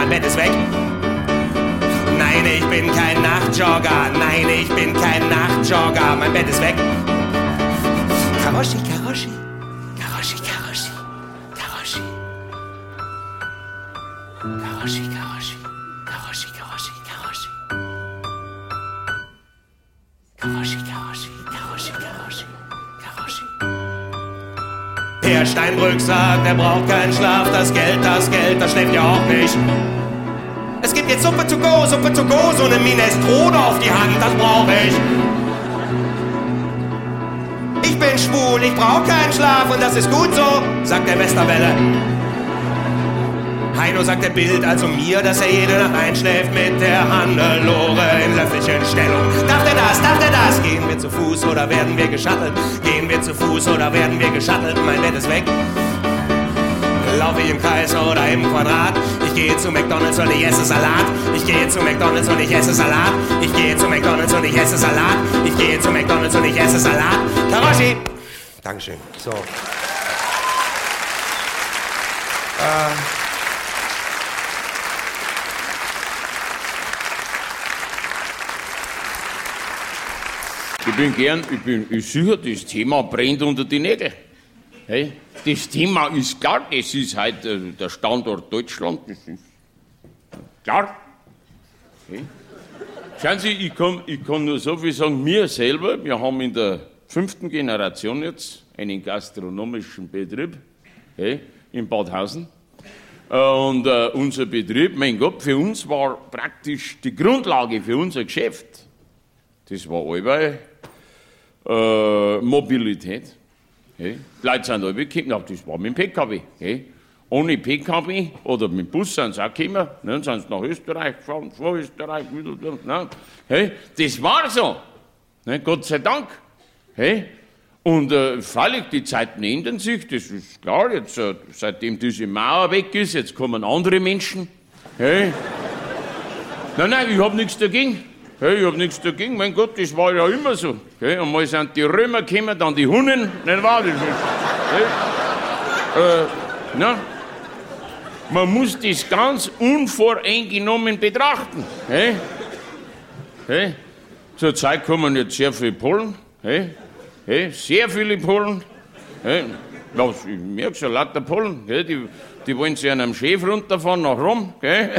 mein Bett ist weg. Nein, ich bin kein Nachtjogger. Nein, ich bin kein Nachtjogger. Mein Bett ist weg. Karoshi, Karoshi. Karoshi, Karoshi. Karoshi. Karoshi, Karoshi. Karoshi, Karoshi, Karoshi. Karoshi, Karoshi. Karoshi, Karoshi. Karoshi. Per Steinbrück sagt, er braucht keinen Schlaf. Das Geld, das schläft ja auch nicht. Es gibt jetzt Suppe to go, so eine Minestrone auf die Hand, das brauch ich. Ich bin schwul, ich brauch keinen Schlaf und das ist gut so, sagt der Westerwelle. Heino sagt der Bild also mir, dass er jede Nacht einschläft mit der Hannelore in Löffelchenstellung. Darf der das? Gehen wir zu Fuß oder werden wir geschattelt? Gehen wir zu Fuß oder werden wir geschattelt? Mein Bett ist weg. Laufe ich im Kreis oder im Quadrat. Ich gehe zu McDonald's und ich esse Salat. Ich gehe zu McDonald's und ich esse Salat. Ich gehe zu McDonald's und ich esse Salat. Ich gehe zu McDonald's und ich esse Salat. Karoshi! Dankeschön. So. Ich sicher, das Thema brennt unter die Nägel. Hey, das Thema ist klar, das ist halt der Standort Deutschland, das ist klar. Hey. Schauen Sie, ich kann nur so viel sagen, wir selber, wir haben in der 5. Generation jetzt einen gastronomischen Betrieb, hey, in Badhausen. Und unser Betrieb, mein Gott, für uns war praktisch die Grundlage für unser Geschäft. Das war allweil Mobilität. Hey. Die Leute sind alle gekommen, das war mit dem PKW. Hey. Ohne PKW oder mit dem Bus sind sie auch gekommen, dann sind sie nach Österreich gefahren, vor Österreich wieder. Ne. Hey. Das war so, ne. Gott sei Dank. Hey. Und freilich, die Zeiten ändern sich, das ist klar, jetzt, seitdem diese Mauer weg ist, jetzt kommen andere Menschen. Hey. Nein, ich habe nichts dagegen. Hey, ich hab nichts dagegen, mein Gott, das war ja immer so. Hey, einmal sind die Römer gekommen, dann die Hunnen, nicht wahr? Das ist, hey. Na, man muss das ganz unvoreingenommen betrachten. Hey. Hey. Zur Zeit kommen jetzt sehr viele Polen. Hey. Hey. Sehr viele Polen. Hey. Ja, ich merke schon, lauter Polen. Hey. Die wollen sich an einem Schiff runterfahren nach Rom. Hey.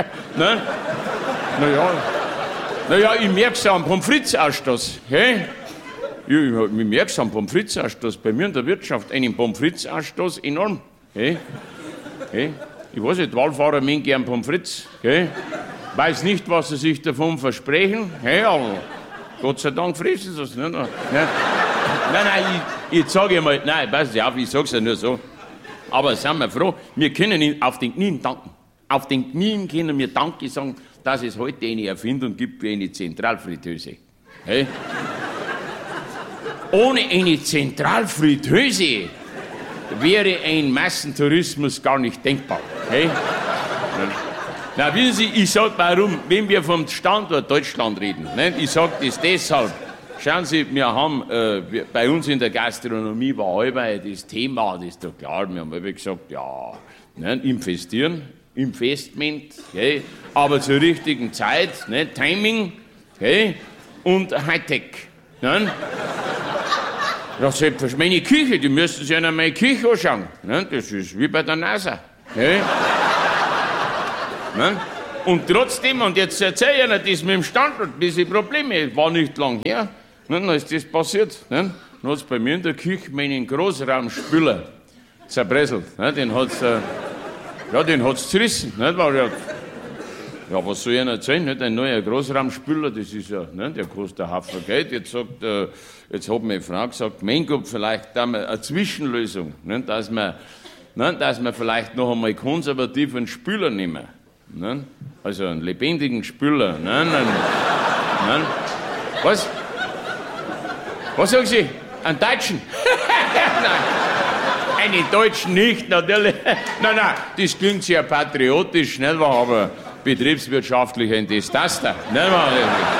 Naja, ich merke es am Pommes frites-Ausstoß. Hey? Ich merke es am Pommes frites-Ausstoß. Bei mir in der Wirtschaft einen Pommes frites-Ausstoß enorm. Hey? Hey? Ich weiß nicht, Wallfahrer mögen gern Pommes frites. Hey? Weiß nicht, was sie sich davon versprechen. Hey, aber Gott sei Dank fressen sie es nicht. Nein, ich sage ja mal, nein, pass auf, ich sage es ja nur so. Aber sind wir froh, wir können ihn auf den Knien danken. Auf den Knien können wir Danke sagen, dass es heute eine Erfindung gibt wie eine Zentralfritteuse. Hey? Ohne eine Zentralfritteuse wäre ein Massentourismus gar nicht denkbar. Hey? Na, wissen Sie, ich sage warum, wenn wir vom Standort Deutschland reden, ne? Ich sage das deshalb. Schauen Sie, wir haben, bei uns in der Gastronomie war allweil das Thema, das ist doch klar, wir haben allweil gesagt, ja, ne? Investieren. Investment, okay, aber zur richtigen Zeit, ne, Timing, okay, und Hightech. Ne? Ja, selbstverständlich, meine Küche, die müssen sich an meine Küche anschauen. Ne? Das ist wie bei der NASA. Okay? Ne? Und trotzdem, und jetzt erzähle ich Ihnen das mit dem Standort, diese Probleme, war nicht lang her, ne? Dann ist das passiert. Ne? Dann hat es bei mir in der Küche meinen Großraumspüler zerbröselt. Ne? Den hat es zerrissen. Nicht? Ja, was soll ich Ihnen erzählen? Nicht? Ein neuer Großraumspüler, das ist ja, ne? Der kostet einen Haufen Geld. Jetzt hat meine Frau gesagt, mein Gott, vielleicht da mal eine Zwischenlösung, ne? Dass wir vielleicht noch einmal konservativ einen Spüler nehmen. Ne? Also einen lebendigen Spüler. Ne? Was? Was sagen Sie? Einen Deutschen? Nein. Einen Deutschen nicht, natürlich. Nein, das klingt sehr patriotisch, nicht wahr? Aber betriebswirtschaftlich ein Desaster. Nicht wahr?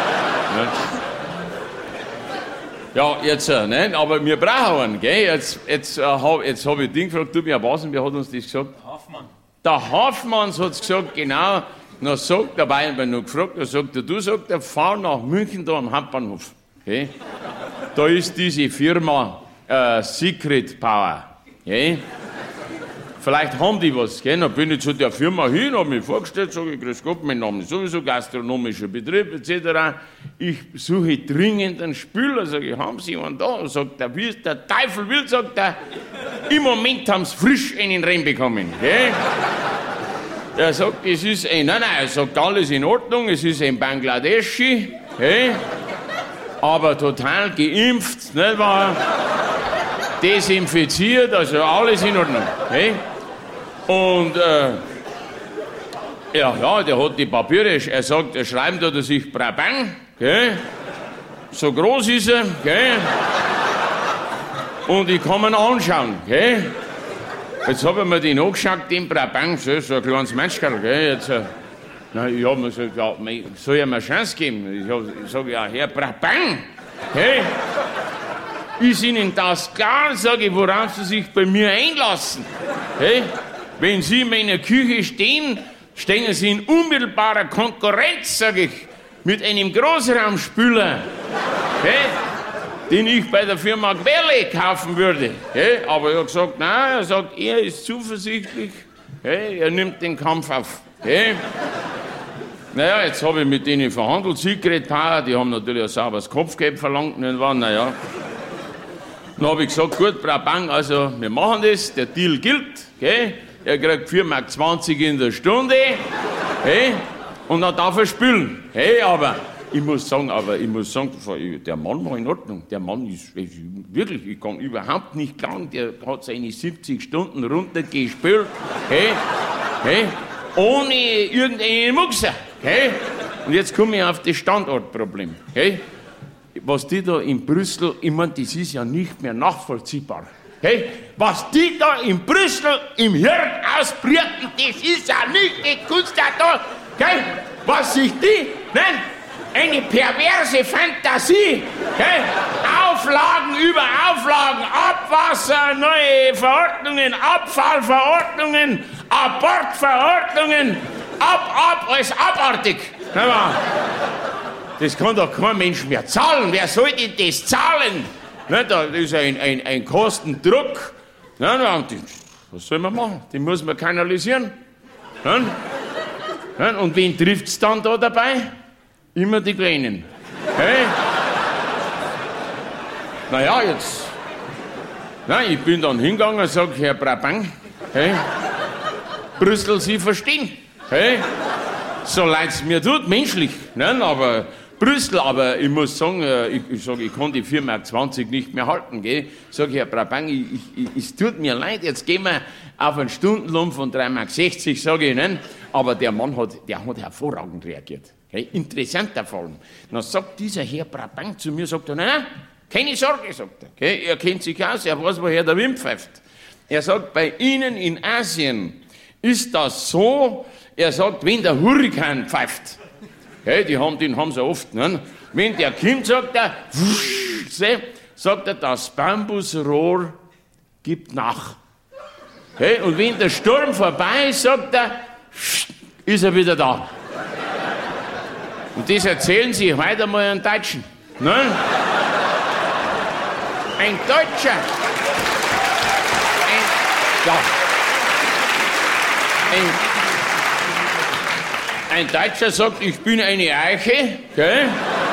Ja, jetzt, nein, aber wir brauchen einen, gell? Jetzt habe ich Ding gefragt, du, wer war's und wer hat uns das gesagt? Der Hafmann hat's gesagt, genau. Dann sagt der Bayern, wenn noch gefragt, dann sagt er, du, sagt er, fahr nach München da am Hauptbahnhof. Okay? Da ist diese Firma Secret Power. Okay? Vielleicht haben die was, gell? Dann bin ich zu der Firma hin, habe mich vorgestellt, sage ich, grüß Gott, mein Name ist sowieso gastronomischer Betrieb, etc. Ich suche dringend einen Spüler, sage ich, haben Sie einen da? Sagt er, wie es der Teufel will, sagt er, im Moment haben Sie frisch einen reinbekommen, gell? Er sagt, es ist nein, er sagt, alles in Ordnung, es ist ein Bangladeschi, gell? Aber total geimpft, nicht wahr? Desinfiziert, also alles in Ordnung. Okay? Und ja, der hat die Papiere, er sagt, er schreibt da sich Brabang, okay? So groß ist er, okay? Und ich kann ihn anschauen. Okay? Jetzt habe ich mir den angeschaut, den Brabang, so ein kleines Menschkerl. Okay? Jetzt, ich habe mir gesagt, ja, soll ich ihm eine Chance geben? Ich sage, ja, Herr Brabang, okay? Ist Ihnen das klar, sage ich, worauf Sie sich bei mir einlassen? Hey? Wenn Sie in meiner Küche stehen, stehen Sie in unmittelbarer Konkurrenz, sage ich, mit einem Großraumspüler, hey? Den ich bei der Firma Quelle kaufen würde. Hey? Aber er hat gesagt, nein, er sagt, er ist zuversichtlich, hey? Er nimmt den Kampf auf. Hey? Naja, jetzt habe ich mit denen verhandelt, Secret Power, die haben natürlich ein sauberes Kopfgeld verlangt, naja. Dann habe ich gesagt, gut, Brabang, also wir machen das, der Deal gilt, okay? Er kriegt 4,20 Mark in der Stunde, okay? Und dann darf er spülen. Hey, aber ich muss sagen, der Mann war in Ordnung. Der Mann ist wirklich, ich kann überhaupt nicht klagen, der hat seine 70 Stunden runtergespült, hey? Ohne irgendeinen Muxer, okay? Und jetzt komme ich auf das Standortproblem, okay? Was die da in Brüssel, ich meine, das ist ja nicht mehr nachvollziehbar. Hey, was die da in Brüssel im Hirn ausbrüten, das ist ja nicht die Kunst da. Okay? Was sich die nennen, eine perverse Fantasie. Okay? Auflagen über Auflagen, Abwasser, neue Verordnungen, Abfallverordnungen, Abortverordnungen, alles abartig. Das kann doch kein Mensch mehr zahlen. Wer soll denn das zahlen? Das ist ein Kostendruck. Was soll man machen? Den muss man kanalisieren. Und wen trifft es dann da dabei? Immer die Kleinen. Hey? Naja, jetzt. Ich bin dann hingegangen und sage, Herr Brabang, hey, Brüssel, Sie verstehen. Hey? So leid es mir tut, menschlich. Aber Brüssel, aber ich muss sagen, ich kann die 4,20 Mark nicht mehr halten. Gell? Sag ich, Herr Brabang, es tut mir leid, jetzt gehen wir auf einen Stundenlohn von 3,60 Mark, sage ich Ihnen. Aber der Mann hat hervorragend reagiert. Okay? Interessanter Fall. Dann sagt dieser Herr Brabang zu mir, sagt er, nein, keine Sorge, sagt er. Okay? Er kennt sich aus, er weiß, woher der Wind pfeift. Er sagt, bei Ihnen in Asien ist das so, er sagt, wenn der Hurrikan pfeift, okay, den haben sie oft, ne? Wenn der kommt, sagt er, sagt er, das Bambusrohr gibt nach. Okay, und wenn der Sturm vorbei ist, sagt er, ist er wieder da. Und das erzählen sie heute mal einen Deutschen. Ne? Ein Deutscher. Ein Deutscher sagt, ich bin eine Eiche, gell?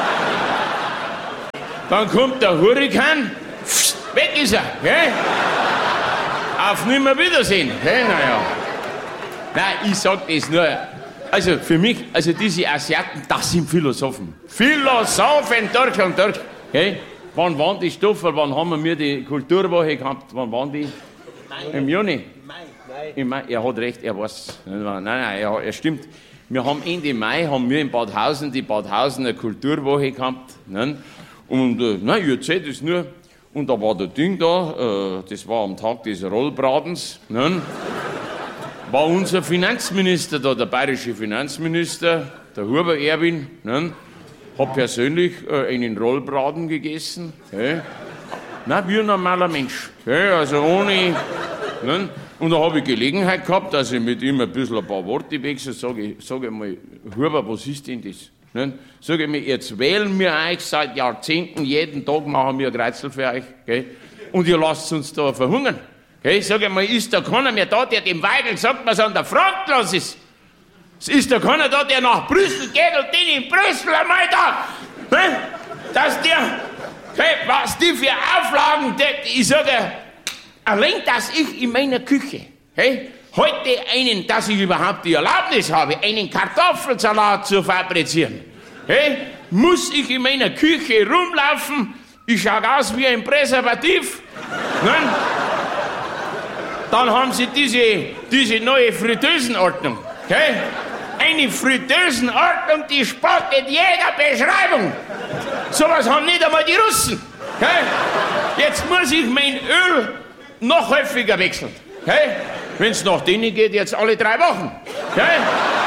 Dann kommt der Hurrikan, weg ist er, gell? Auf Nimmerwiedersehen, gell? Naja. Nein, ich sag das nur, also für mich, also diese Asiaten, das sind Philosophen. Philosophen durch und durch, gell? Wann waren die Stoffe, wann haben wir die Kulturwoche gehabt, wann waren die? Im Juni? Im Mai. Er hat recht, er weiß. Nein, er stimmt. Wir haben Ende Mai in Bad Hausen die Bad Hausener Kulturwoche gehabt. Ne? Und ich erzähle das nur. Und da war der Ding da, das war am Tag des Rollbratens. Ne? War unser Finanzminister da, der bayerische Finanzminister, der Huber Erwin. Ne? Hat persönlich einen Rollbraten gegessen. Okay? Wie ein normaler Mensch. Okay? Also ohne. Ne? Und da habe ich Gelegenheit gehabt, dass ich mit ihm ein paar Worte wechsle, sage ich mal, Huber, was ist denn das? Ne? Sag ich mir, jetzt wählen wir euch seit Jahrzehnten, jeden Tag machen wir ein Kreuzel für euch, gell? Und ihr lasst uns da verhungern. Gell? Sag ich mal, ist da keiner mehr da, der dem Weigel sagt, was an der Front los ist? Ist da keiner da, der nach Brüssel geht und den in Brüssel einmal da, ne? Dass der, hey, was die für Auflagen, ich sage, allein, dass ich in meiner Küche, hey, heute dass ich überhaupt die Erlaubnis habe, einen Kartoffelsalat zu fabrizieren, hey, muss ich in meiner Küche rumlaufen, ich schaue aus wie ein Präservativ, nein? Dann haben sie diese neue Fritteusenordnung, okay? Eine Fritteusenordnung, die spottet jeder Beschreibung. Sowas haben nicht einmal die Russen, okay? Jetzt muss ich mein Öl noch häufiger wechseln, okay? Wenn es nach denen geht, jetzt alle 3 Wochen, okay?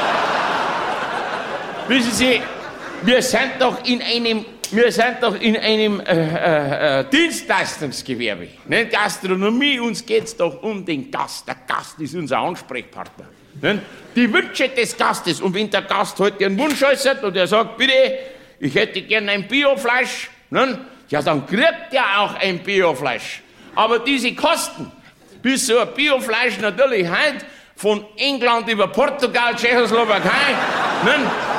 Wissen Sie, wir sind doch in einem Dienstleistungsgewerbe, ne? Gastronomie, uns geht's doch um den Gast. Der Gast ist unser Ansprechpartner. Ne? Die Wünsche des Gastes. Und wenn der Gast heute einen Wunsch äußert und er sagt, bitte, ich hätte gern ein Biofleisch, ne? Ja, dann kriegt er auch ein Biofleisch. Aber diese Kosten, bis so ein Biofleisch natürlich heute von England über Portugal, Tschechoslowakei, ne?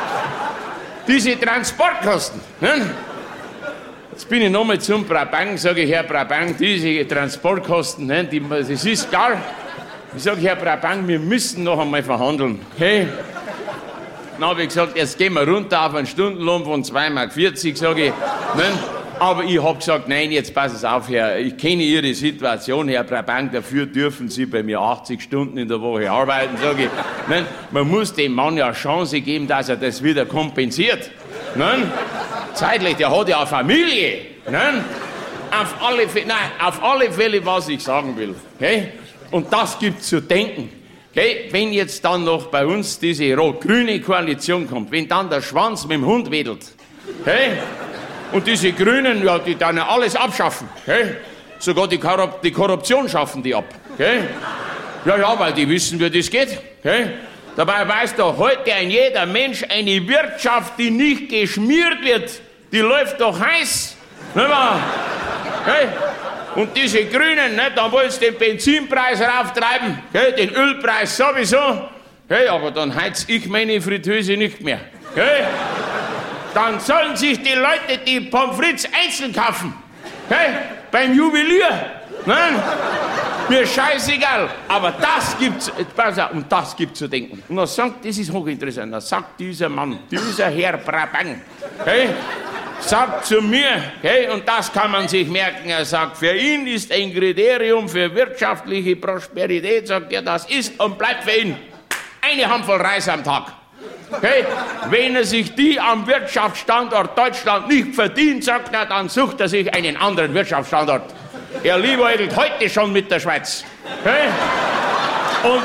Diese Transportkosten. Ne? Jetzt bin ich nochmal zum Brabant, sage ich, Herr Brabant, diese Transportkosten, ne, das ist gar. Ich sage, Herr Brabant, wir müssen noch einmal verhandeln. Hey. Dann habe ich gesagt, jetzt gehen wir runter auf einen Stundenlohn von 2,40 Mark, sage ich. Ne? Aber ich habe gesagt, nein, jetzt passen Sie auf, Herr, ich kenne Ihre Situation, Herr Brabant, dafür dürfen Sie bei mir 80 Stunden in der Woche arbeiten, sage ich. Ne? Man muss dem Mann ja eine Chance geben, dass er das wieder kompensiert. Ne? Zeitlich, der hat ja eine Familie. Ne? Auf alle Fälle, was ich sagen will. Okay? Und das gibt zu denken. Okay? Wenn jetzt dann noch bei uns diese rot-grüne Koalition kommt, wenn dann der Schwanz mit dem Hund wedelt, okay? Und diese Grünen, ja, die dann alles abschaffen, okay? Sogar die Korruption schaffen die ab. Okay? Ja, weil die wissen, wie das geht. Okay? Dabei weiß doch heute jeder Mensch, eine Wirtschaft, die nicht geschmiert wird, die läuft doch heiß. Nicht wahr? Okay? Und diese Grünen, ne, da wollen sie den Benzinpreis rauftreiben, okay? Den Ölpreis sowieso. Okay? Aber dann heiz ich meine Fritteuse nicht mehr. Okay? Dann sollen sich die Leute die Pommes frites einzeln kaufen. Okay? Beim Juwelier. Nein? Mir scheißegal. Aber das gibt's, und das gibt zu denken. Und dann sagt, das ist hochinteressant, dann sagt dieser Mann, dieser Herr Brabant, okay, sagt zu mir, okay, und das kann man sich merken, er sagt, für ihn ist ein Kriterium für wirtschaftliche Prosperität, sagt er, das ist und bleibt für ihn eine Handvoll Reis am Tag. Okay? Wenn er sich die am Wirtschaftsstandort Deutschland nicht verdient, sagt er, dann sucht er sich einen anderen Wirtschaftsstandort. Er liebäugelt heute schon mit der Schweiz. Okay? Und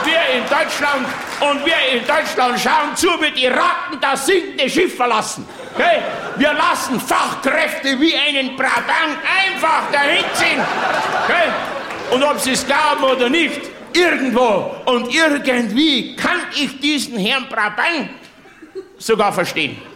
wir in Deutschland schauen zu, wie die Ratten das sinkende Schiff verlassen. Okay? Wir lassen Fachkräfte wie einen Brabant einfach dahin ziehen. Okay? Und ob sie es glauben oder nicht, irgendwo und irgendwie kann ich diesen Herrn Brabant sogar verstehen.